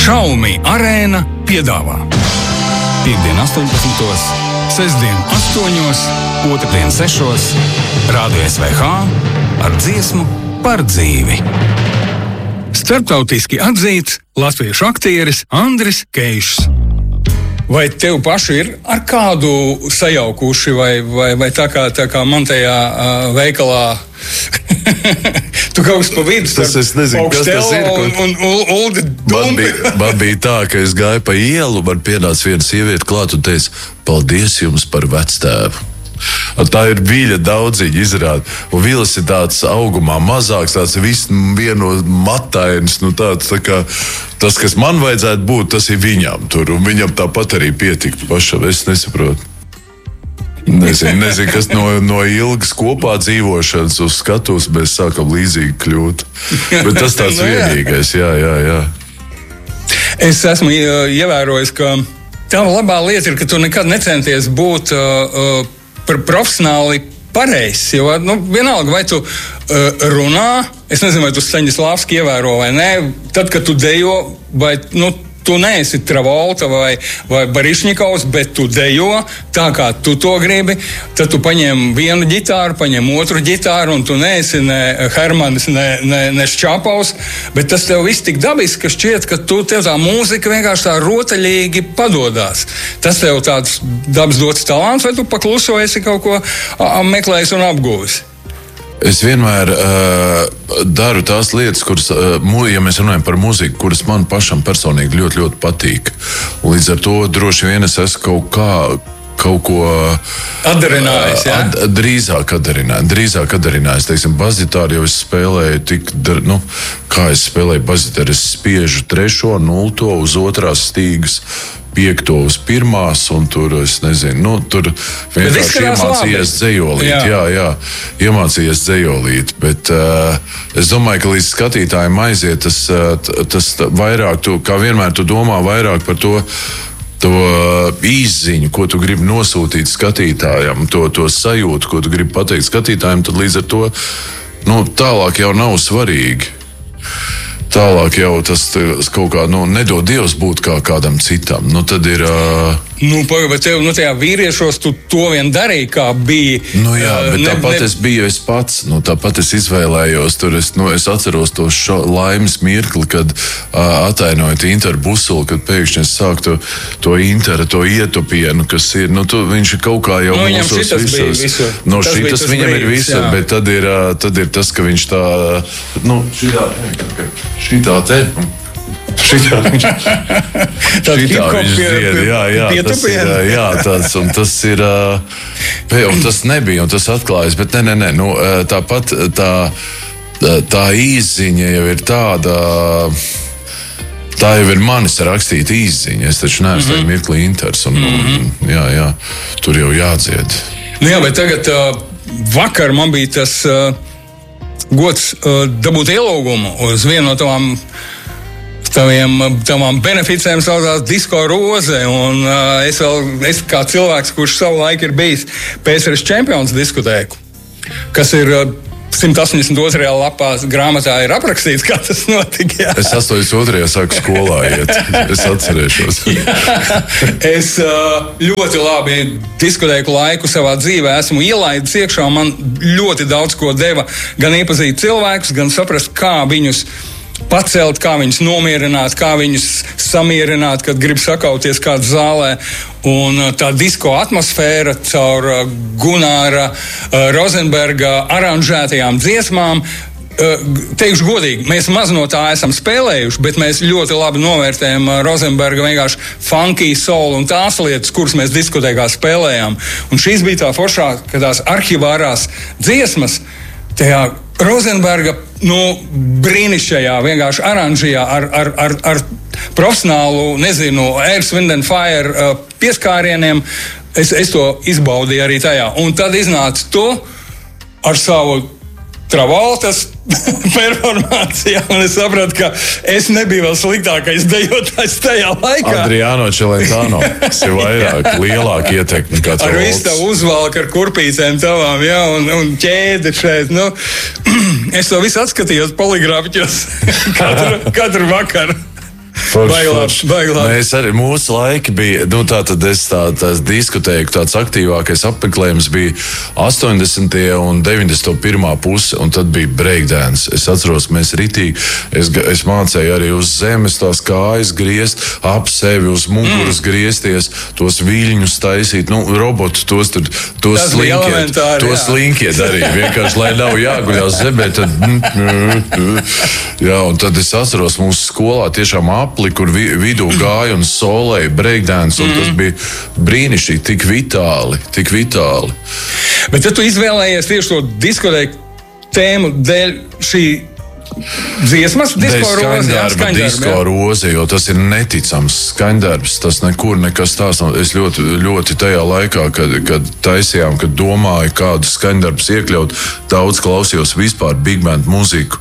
Šaumi Arēna piedāvā Piektdien 18, sestdien 8, otrdien 6, Rādio SVH ar dziesmu par dzīvi. Starptautiski atzīts latviešu aktieris Andris Keišs. Vai tev paši ir ar kādu sajaukuši, vai tā kā man tajā veikalā tu kaut kas pa vidu starp es nezinu, kas tas ir, un Uldi Dumpi? Man bija tā, ka es gāju pa ielu, man pienāca viena sieviete klāt un teica, paldies jums par vectēvu. Tā ir viļa daudziņa izrāda. Un vilis ir tāds augumā mazāks, tāds vieno matains, tāds tā kā tas, kas man vajadzētu būt, tas ir viņam tur. Un viņam tāpat arī pietiktu pašam. Es nesaprotu. Nezinu, kas no ilgas kopā dzīvošanas uz skatuves mēs sākam līdzīgi kļūt. Bet tas tāds vienīgais, jā. Es esmu ievērojis, ka tava labā lieta ir, ka tu nekad necenties būt profesionāli pareizs. Jo, vienalga, vai tu runā, es nezinu, vai tu Staņislavski ievēro vai nē, tad, kad tu dejo, vai, tu neesi Travolta vai Barišņikovs, bet tu dejo tā, kā tu to gribi, tad tu paņem vienu ģitāru, paņem otru ģitāru, un tu neesi ne Hermanis, ne Šķapaus, bet tas tev viss tik dabiski, ka šķiet, ka tev tā mūzika vienkārši tā rotaļīgi padodās. Tas tev tāds dabas dots talants, vai tu pakluso esi kaut ko meklējis un apguvis? Es vienmēr daru tās lietas, kuras, ja mēs runājam par muziku, kuras man pašam personīgi ļoti, ļoti patīk. Un līdz ar to droši vien es esmu kaut ko atdarinājis, jā? Drīzāk atdarinājis. Teiksim, basģitāru jau es spēlēju kā es spēlēju basģitāru, es spiežu 3., 0. uz 2. stīgas, 5. uz 1. un tur, es nezinu, tur vienkārši iemācījies dzejolīt. Jā, iemācījies dzejolīt, bet es domāju, ka līdz skatītājiem aiziet tas vairāk, kā vienmēr tu domā vairāk par to izziņu, ko tu gribi nosūtīt skatītājam, to sajūtu, ko tu gribi pateikt skatītājam, tad līdz ar to tālāk jau nav svarīgi. Tālāk jau tas kaut kā nedod Dievs būt kā kādam citam. Tad ir... bet tev tajā vīriešos tu to vien darīji, kā bija. Bet tāpat es biju es pats. Tāpat es izvēlējos. Tur es atceros to laimes mirkli, kad atainojot Interu Busuli, kad pēkšņi es sāktu to Interu, to ietupienu, kas ir. Viņš ir kaut kā jau mūsos visos. Šitas viņam ir visur, bet tad ir tas, ka viņš tā... Šitā te... Šitā viņš dzied, jā, tāds, un tas ir, un tas nebija, un tas atklājas, bet nē, tāpat tā izziņa jau ir tāda, tā jau ir manis rakstīta izziņa, es taču neesmu tajā mirklī Inters, un jā, tur jau jādzied. Jā, bet tagad vakar man bija tas gods dabūt ielūgumu uz vienu no tavām beneficēm saucās Disko Roze, un es kā cilvēks, kurš savu laiku ir bijis PSRS čempions diskotēku, kas ir 182. lapā grāmatā ir aprakstīts, kā tas notika. Jā. Es 82. sāku skolā iet, es atcerēšos. Es ļoti labi diskotēku laiku savā dzīvē esmu ielaidis iekšā, man ļoti daudz ko deva, gan iepazīt cilvēkus, gan saprast, kā viņus pacelt, kā viņus nomierināt, kā viņus samierināt, kad grib sakauties kādā zālē. Un tā disko atmosfēra caur Gunāra Rozenberga aranžētajām dziesmām, teikšu godīgi, mēs maz no tā esam spēlējuši, bet mēs ļoti labi novērtējam Rozenberga vienkārši funky, soul un tās lietas, kuras mēs diskotēkā spēlējām. Un šīs bija tā foršā, ka tās arhivārās dziesmas tajā Rozenberga brīnišķajā vienkārši aranžijā ar profesionālu, Earth, Wind and Fire pieskārieniem. Es to izbaudīju arī tajā. Un tad iznāca tu ar savu Travoltas performācijā, un es sapratu, ka es nebiju vēl sliktākais dejotājs tajā laikā. Adriano Celentano, tas ir vairāk, lielāka ietekme kā Travoltas. Ar visu tavu uzvalku ar kurpīcēm tavām, jā, un ķēdi šeit, Es to visu atskatījos poligrāfiķos katru vakaru. Mēs arī, mūsu laiki bija, tātad es tās diskotēku, tāds aktīvākais apmeklējums bija 80. un 91. puse, un tad bija breakdance. Es atceros, mēs ritīgi, es mācēju arī uz zemes tās kājas griezt, ap sevi uz muguras griezties, tos viļņus taisīt, robotus tos slinkiet darīja, vienkārši, lai nav jāguļās zemē, un tad es atceros mūsu skolā tiešām apli, kur vidū gāja un solēja breakdance, un tas bija brīnišķīgi, tik vitāli. Bet tad tu izvēlējies tieši to diskotēku tēmu dēļ šī dziesmas, disko roze, jo tas ir neticams skaņdarbs, tas nekas tās nav. Es ļoti tajā laikā, kad taisījām, kad domāju, kādu skaņdarbus iekļaut, daudz klausījos vispār big band mūziku,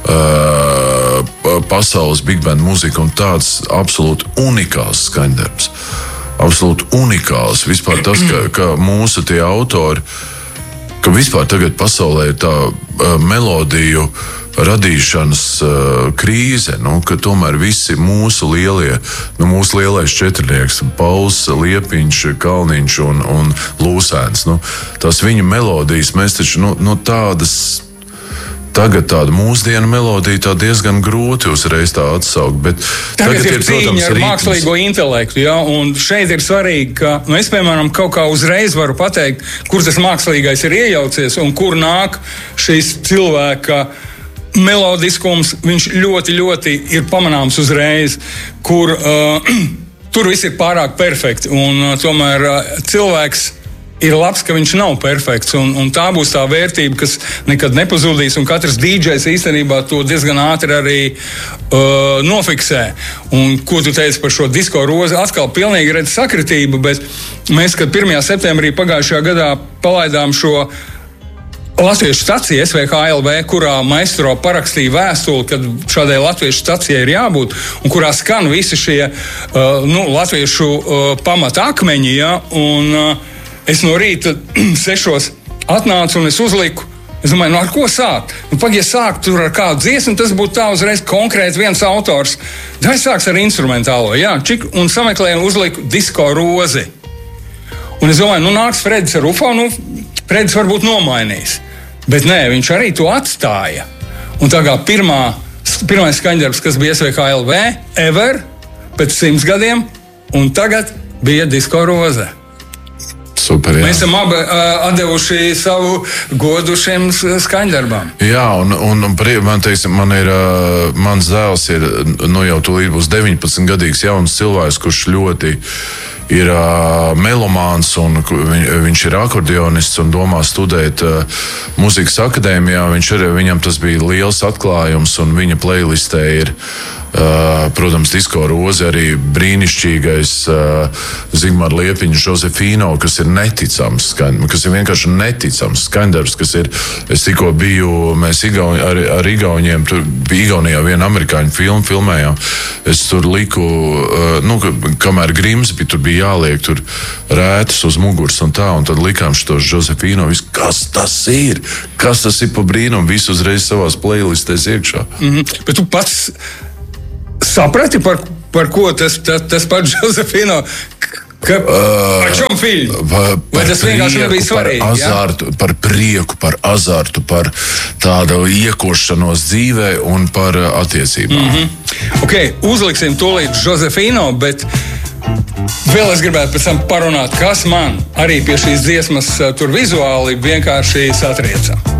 pasaules big band mūziku, un tāds absolūti unikāls skaņdarbs. Absolūti unikāls. Vispār tas, ka mūsu tie autori, ka vispār tagad pasaulē ir tā melodiju radīšanas krīze, ka tomēr visi mūsu lielais četrnieks, Pauls, Liepiņš, Kalniņš un Lūsēns, tās viņa melodijas, mēs taču tādas. Tagad tāda mūsdienu melodija tā diezgan grūti uzreiz tā atsaukt, bet tagad ir cīņa ar mākslīgo intelektu, un šeit ir svarīgi, ka es, piemēram, kaut kā uzreiz varu pateikt, kur tas mākslīgais ir iejaucies un kur nāk šīs cilvēka melodiskums, viņš ļoti, ļoti ir pamanāms uzreiz, kur tur viss ir pārāk perfekti, un tomēr cilvēks ir labs, ka viņš nav perfekts, un tā būs tā vērtība, kas nekad nepazudīs, un katrs DJs īstenībā to diezgan ātri arī nofiksē. Un ko tu teici par šo disko rozi? Atkal pilnīgi redz sakritība, bet mēs, kad 1. septembrī pagājušajā gadā palaidām šo latviešu staciju SVHLV, kurā maestro parakstīja vēstuli, kad šādai latviešu stacijai ir jābūt, un kurā skan visi šie latviešu pamata akmeņi, un es no rīta 6 atnācu un es uzliku. Es domāju, ar ko sākt? Ja sākt tur ar kādu dziesmu, tas būtu tā uzreiz konkrēti viens autors. Vai sāks ar instrumentālo? Jā, un sameklēju uzliku disko rozi. Un es domāju, nāks Fredis ar UFO, Fredis varbūt nomainīs. Bet nē, viņš arī to atstāja. Un tā kā pirmais skaņdarbs, kas bija SVHLV, ever, pēc 100 gadiem, un tagad bija disko roze. Super, jā. Mēs esam abi atdevuši savu godu šiem skaņdarbām. Jā, mans dēls ir, jau tūlīt būs 19-gadīgs jauns cilvēks, kurš ļoti ir melomāns, un viņš ir akordeonists un domā studēt muzikas akadēmijā. Viņam tas bija liels atklājums, un viņa playlistē ir, protams, disko roze, arī brīnišķīgais Zigmāra Liepiņa Josefino, kas ir neticams, kas ir vienkārši neticams skaņdarbs, kas ir, es tikko biju, mēs ar Igauņiem, tur bija Igaunijā viena amerikāņu filmējām, es tur liku, kamēr Grimsby, tur bija jāliek tur rētus uz muguras un tad likām šitos Josefino, kas tas ir pa brīnumu, visu uzreiz savās playlistēs iekšā. Bet tu pats saprati, par ko tas pats Josefino, par čom filmu? Vai tas vienkārši nebija svarīgi? Par prieku, par azartu, par tādu iekošanos dzīvē un par attiecībām. Uzliksim tūlīt Josefino, bet vēl es gribētu pēc tam parunāt, kas man arī pie šīs dziesmas tur vizuāli vienkārši satrieca.